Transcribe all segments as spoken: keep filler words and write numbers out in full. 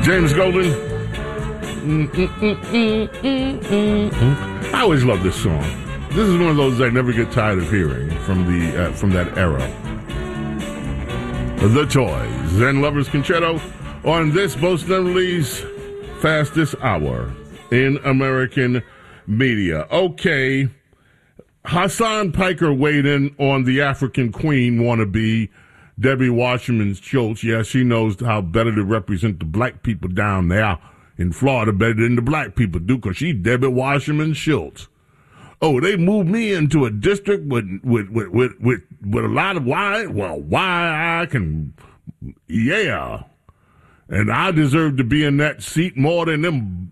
James Golden. Mm, mm, mm, mm, mm, mm, mm. I always love this song. This is one of those I never get tired of hearing from the uh, from that era. The Toys and Lovers Concerto on this most Lee's fastest hour in American media. Okay, Hassan Piker weighed in on the African Queen wannabe, Debbie Wasserman Schultz. Yeah, she knows how better to represent the black people down there in Florida better than the black people do, because she's Debbie Wasserman Schultz. Oh, they moved me into a district with with with with with, with a lot of why. Well, why I can, yeah, and I deserve to be in that seat more than them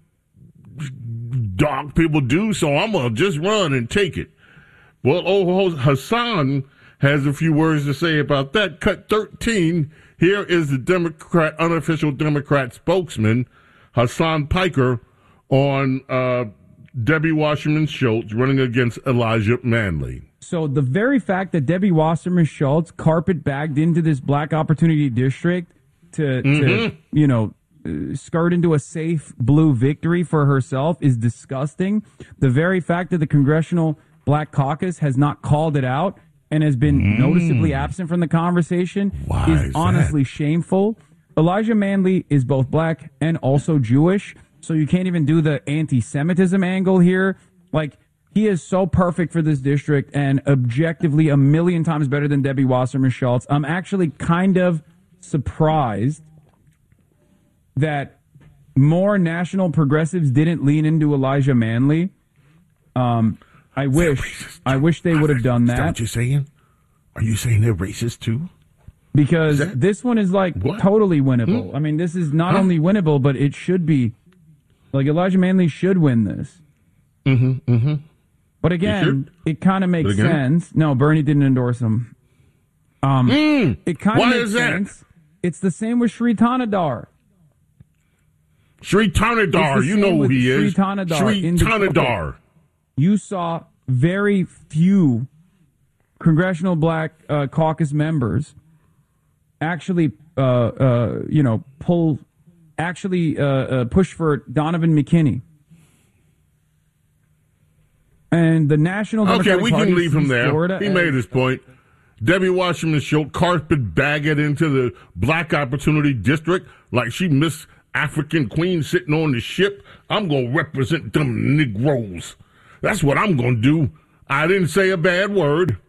dark people do. So I'm gonna just run and take it. Well, oh, Hassan has a few words to say about that. Cut thirteen. Here is the Democrat, unofficial Democrat spokesman, Hassan Piker, on uh, Debbie Wasserman Schultz running against Elijah Manley. So the very fact that Debbie Wasserman Schultz carpet bagged into this black opportunity district to, mm-hmm. to you know, uh, skirt into a safe blue victory for herself is disgusting. The very fact that the Congressional Black Caucus has not called it out and has been mm. noticeably absent from the conversation Why is, is honestly that? shameful. Elijah Manley is both black and also Jewish, so you can't even do the anti-Semitism angle here. Like, he is so perfect for this district and objectively a million times better than Debbie Wasserman Schultz. I'm actually kind of surprised that more national progressives didn't lean into Elijah Manley. Um, I wish, I wish they would have done that. Is that what you're saying? Are you saying they're racist too? Because that, this one is like what? totally winnable. Hmm? I mean, this is not huh? only winnable, but it should be. Like, Elijah Manley should win this. Mm-hmm, mm-hmm. But again, it kind of makes sense. No, Bernie didn't endorse him. Um, mm, it kind of makes sense. That? It's the same with Sri Tanadar. Sri Tanadar, you know who he is. Sri Tanadar. Sri Tanadar. You saw very few Congressional Black uh, Caucus members actually, uh, uh, you know, pull, actually uh, uh, push for Donovan McKinney. And the National Democratic Okay, we Party can leave him there. Florida he made his point. Debbie Wasserman Schultz carpet bag it into the Black Opportunity District like she Miss African Queen sitting on the ship. I'm going to represent them Negroes. That's what I'm going to do. I didn't say a bad word.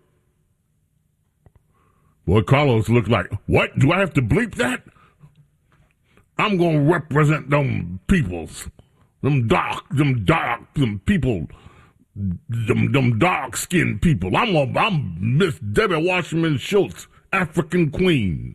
Boy, Carlos looked like, what? Do I have to bleep that? I'm going to represent them peoples. Them dark, them dark, them people, them, them dark-skinned people. I'm, a, I'm Miss Debbie Wasserman Schultz, African Queen.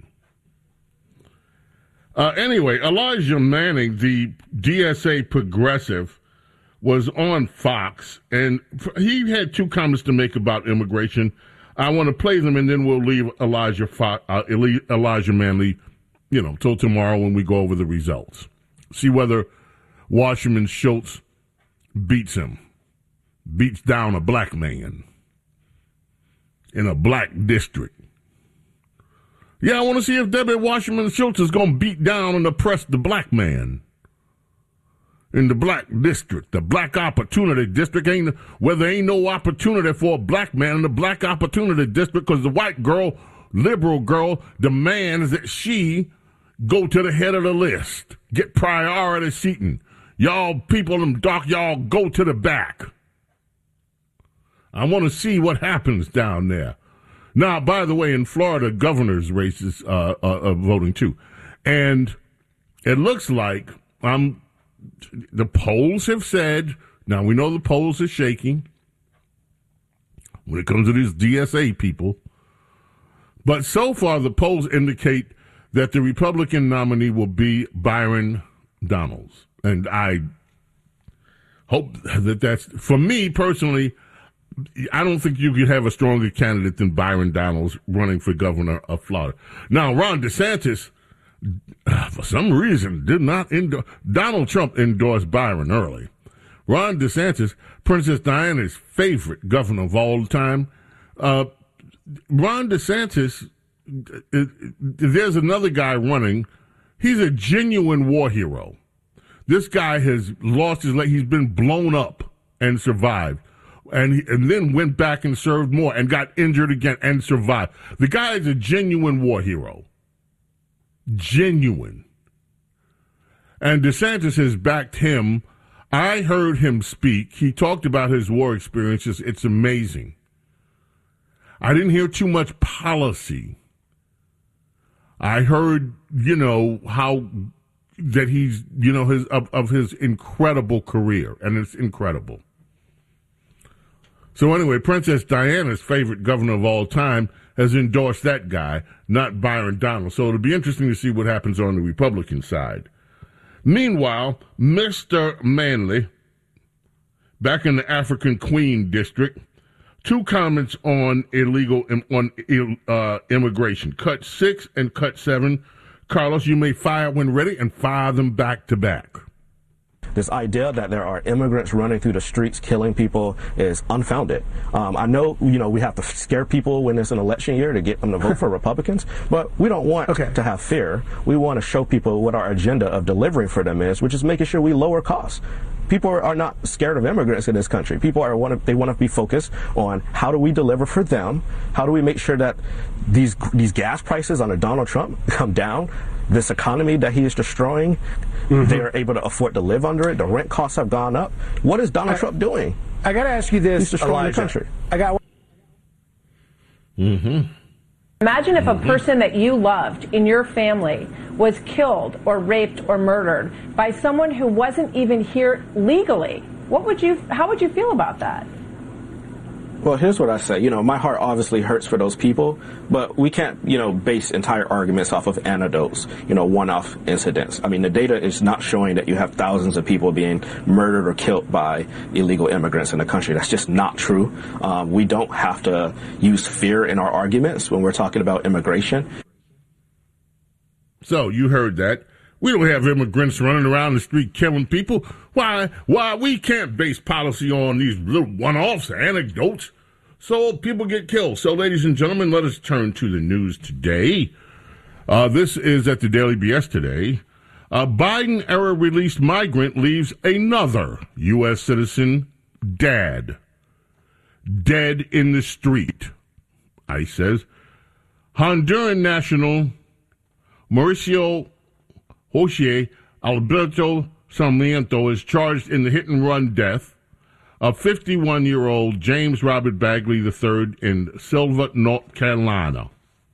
Uh, anyway, Elijah Manning, the D S A progressive, was on Fox, and he had two comments to make about immigration. I want to play them, and then we'll leave Elijah Fo- uh, Elijah Manley, you know, till tomorrow when we go over the results. See whether Wasserman Schultz beats him, beats down a black man in a black district. Yeah, I want to see if Debbie Wasserman Schultz is going to beat down and oppress the black man in the black district. The Black Opportunity District ain't where there ain't no opportunity for a black man in the Black Opportunity District, because the white girl, liberal girl, demands that she go to the head of the list, get priority seating. Y'all people in dark, y'all go to the back. I want to see what happens down there. Now, by the way, in Florida, governor's races uh, uh, are voting too. And it looks like um, the polls have said, now we know the polls are shaking when it comes to these D S A people, but so far the polls indicate that the Republican nominee will be Byron Donalds. And I hope that that's, for me personally, I don't think you could have a stronger candidate than Byron Donalds running for governor of Florida. Now, Ron DeSantis, for some reason, did not endorse. Donald Trump endorsed Byron early. Ron DeSantis, Princess Diana's favorite governor of all time. Uh, Ron DeSantis, there's another guy running. He's a genuine war hero. This guy has lost his leg. He's been blown up and survived. And, he, and then went back and served more and got injured again and survived. The guy is a genuine war hero. Genuine. And DeSantis has backed him. I heard him speak. He talked about his war experiences. It's amazing. I didn't hear too much policy. I heard, you know, how that he's, you know, his of, of his incredible career, and it's incredible. So anyway, Princess Diana's favorite governor of all time has endorsed that guy, not Byron Donald. So it'll be interesting to see what happens on the Republican side. Meanwhile, Mister Manley, back in the African Queen District, two comments on illegal on uh, immigration. Cut six and cut seven. Carlos, you may fire when ready and fire them back to back. This idea that there are immigrants running through the streets killing people is unfounded. Um, I know, you know, we have to scare people when it's an election year to get them to vote for Republicans, but we don't want okay. to have fear. We want to show people what our agenda of delivering for them is, which is making sure we lower costs. People are not scared of immigrants in this country. People are want to, they want to be focused on how do we deliver for them? How do we make sure that these these gas prices under Donald Trump come down? This economy that he is destroying, mm-hmm. they are able to afford to live under it. The rent costs have gone up. What is Donald I, Trump doing? I got to ask you this, He's destroying Elijah. the country. I got. Mm-hmm. Imagine if a person that you loved in your family was killed or raped or murdered by someone who wasn't even here legally. What would you, how would you feel about that? Well, here's what I say. You know, my heart obviously hurts for those people, but we can't, you know, base entire arguments off of anecdotes, you know, one-off incidents. I mean, the data is not showing that you have thousands of people being murdered or killed by illegal immigrants in the country. That's just not true. Um, we don't have to use fear in our arguments when we're talking about immigration. So you heard that. We don't have immigrants running around the street killing people. Why? Why we can't base policy on these little one-offs, anecdotes, so people get killed. So, ladies and gentlemen, let us turn to the news today. Uh, this is at the Daily B S today. Uh, Biden-era released migrant leaves another U S citizen dead. Dead in the street, ICE says. Honduran national Mauricio Jose Alberto Sarmiento is charged in the hit-and-run death of fifty-one-year-old James Robert Bagley the third in Silva, North Carolina.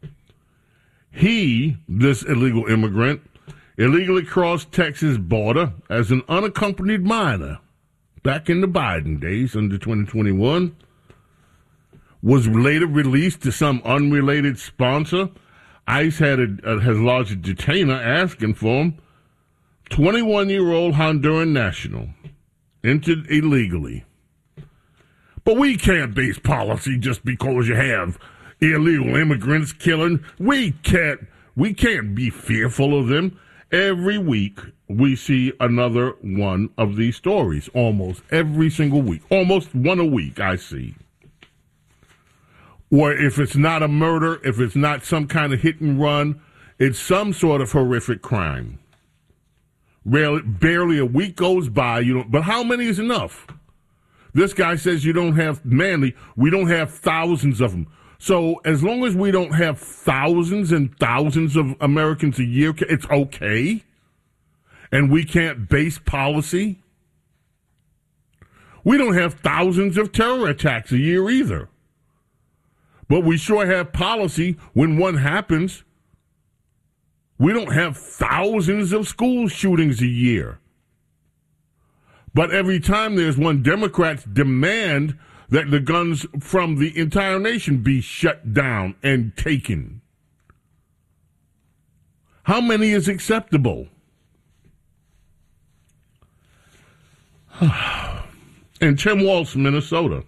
He, this illegal immigrant, illegally crossed Texas border as an unaccompanied minor back in the Biden days under twenty twenty-one, was later released to some unrelated sponsor. ICE had a, uh, has lodged a detainer asking for him. twenty-one-year-old Honduran national entered illegally. But we can't base policy just because you have illegal immigrants killing. We can't. We can't be fearful of them. Every week we see another one of these stories. Almost every single week. Almost one a week I see. Or if it's not a murder, if it's not some kind of hit and run, it's some sort of horrific crime. Rarely, barely a week goes by, you don't, but how many is enough? This guy says you don't have, Manley, we don't have thousands of them. So as long as we don't have thousands and thousands of Americans a year, it's okay. And we can't base policy. We don't have thousands of terror attacks a year either. But we sure have policy when one happens. We don't have thousands of school shootings a year. But every time there's one, Democrats demand that the guns from the entire nation be shut down and taken. How many is acceptable? In Tim Walsh, Minnesota,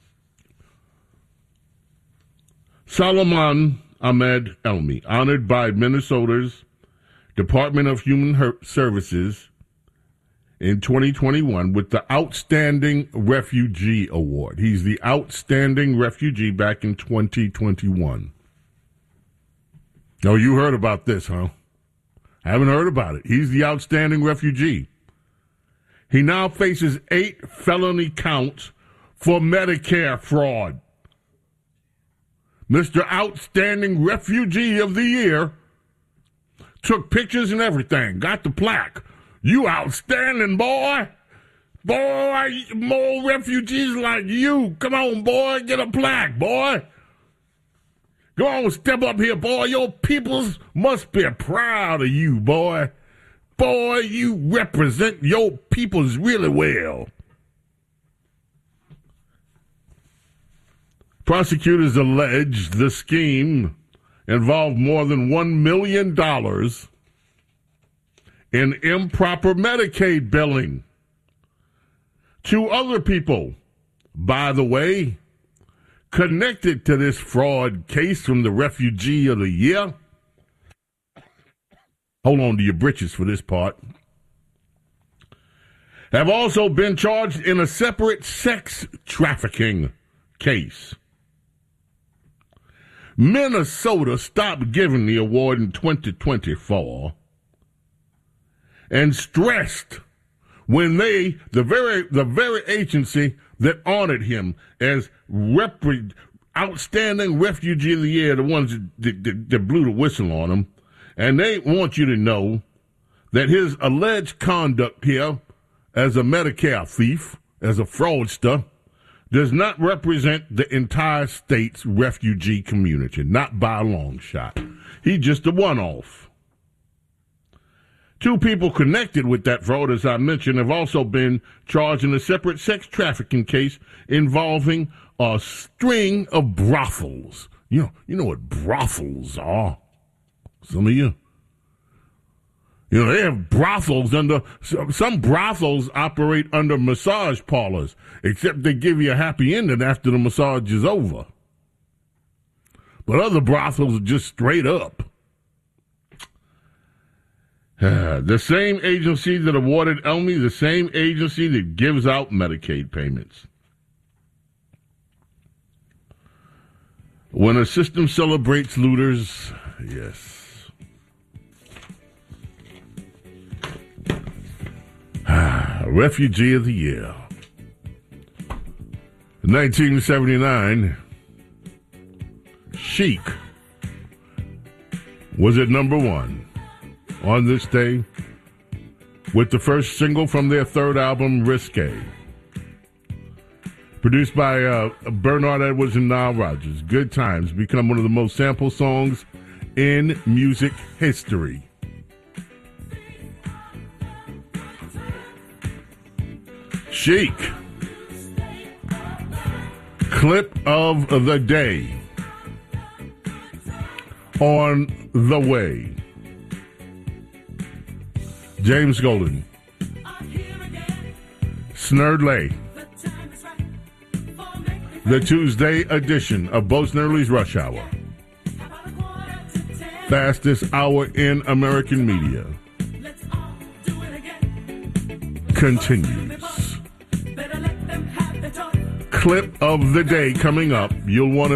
Solomon Ahmed Elmi, honored by Minnesota's Department of Human Services in twenty twenty-one with the Outstanding Refugee Award. He's the Outstanding Refugee back in twenty twenty-one. Oh, you heard about this, huh? Haven't heard about it. He's the outstanding refugee. He now faces eight felony counts for Medicare fraud. Mister Outstanding Refugee of the Year took pictures and everything, got the plaque. You outstanding, boy. Boy, more refugees like you. Come on, boy, get a plaque, boy. Go on, step up here, boy. Your peoples must be proud of you, boy. Boy, you represent your peoples really well. Prosecutors allege the scheme involved more than one million dollars in improper Medicaid billing to other people, by the way, connected to this fraud case from the Refugee of the Year. Hold on to your britches for this part. Have also been charged in a separate sex trafficking case. Minnesota stopped giving the award in twenty twenty-four and stressed when they, the very the very agency that honored him as rep- outstanding refugee of the year, the ones that, that, that blew the whistle on him, and they want you to know that his alleged conduct here as a Medicare thief, as a fraudster, does not represent the entire state's refugee community, not by a long shot. He's just a one-off. Two people connected with that fraud, as I mentioned, have also been charged in a separate sex trafficking case involving a string of brothels. You know, you know what brothels are. Some of you. You know, they have brothels under, some brothels operate under massage parlors, except they give you a happy ending after the massage is over. But other brothels are just straight up. Uh, the same agency that awarded Elmi, the same agency that gives out Medicaid payments. When a system celebrates looters, yes. Refugee of the Year. In nineteen seventy-nine, Chic was at number one on this day with the first single from their third album, Risque. Produced by uh, Bernard Edwards and Nile Rodgers. Good Times become one of the most sampled songs in music history. Chic. Clip of the day. On the way. James Golden. Snerdley. The Tuesday edition of Bo Snerdley's Rush Hour. Fastest hour in American media. Continues. Clip of the day coming up. You'll want to